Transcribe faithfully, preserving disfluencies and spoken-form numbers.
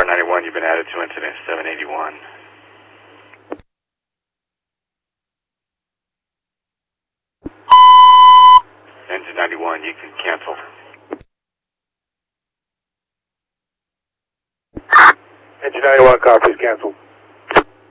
ninety-one, you've been added to incident seven eighty-one. Engine ninety-one, you can cancel. Engine ninety-one, copies, cancel.